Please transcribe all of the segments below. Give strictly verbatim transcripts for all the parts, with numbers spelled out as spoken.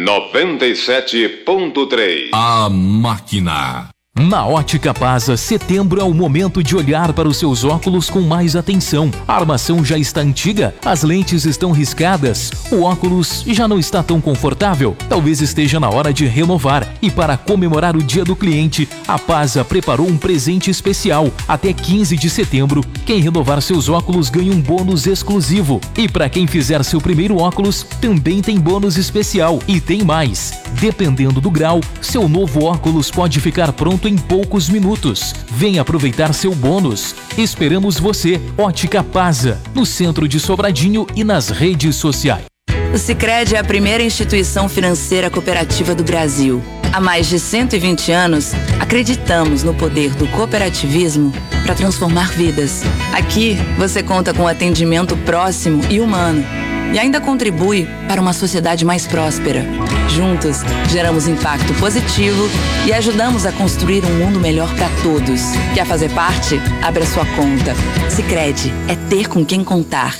noventa e sete ponto três. A Máquina. Na Ótica Pasa, setembro é o momento de olhar para os seus óculos com mais atenção. A armação já está antiga, as lentes estão riscadas, o óculos já não está tão confortável. Talvez esteja na hora de renovar. E para comemorar o Dia do Cliente, a Pasa preparou um presente especial. Até quinze de setembro, quem renovar seus óculos ganha um bônus exclusivo. E para quem fizer seu primeiro óculos, também tem bônus especial. E tem mais. Dependendo do grau, seu novo óculos pode ficar pronto em poucos minutos. Venha aproveitar seu bônus. Esperamos você, Ótica Pasa, no centro de Sobradinho e nas redes sociais. O Sicredi é a primeira instituição financeira cooperativa do Brasil. Há mais de cento e vinte anos, acreditamos no poder do cooperativismo para transformar vidas. Aqui, você conta com atendimento próximo e humano. E ainda contribui para uma sociedade mais próspera. Juntos, geramos impacto positivo e ajudamos a construir um mundo melhor para todos. Quer fazer parte? Abra sua conta. Sicredi é ter com quem contar.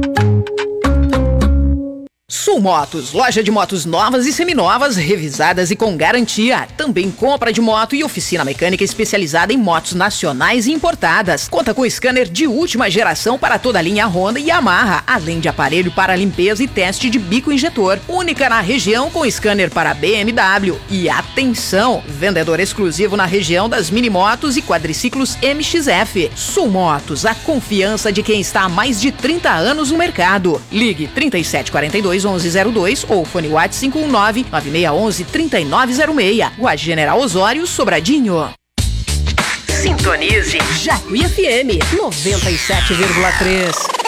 Sul Motos, loja de motos novas e seminovas, revisadas e com garantia. Também compra de moto e oficina mecânica especializada em motos nacionais e importadas. Conta com scanner de última geração para toda a linha Honda e Yamaha, além de aparelho para limpeza e teste de bico injetor. Única na região com scanner para B M W. E atenção, vendedor exclusivo na região das minimotos e quadriciclos M X F. Sul Motos, a confiança de quem está há mais de trinta anos no mercado. Ligue trinta e sete quarenta e dois, onze zero dois ou fone WhatsApp cinco um nove, nove seis um um, três nove zero seis. Rua General Osório, Sobradinho. Sintonize Jacuí F M noventa e sete vírgula três.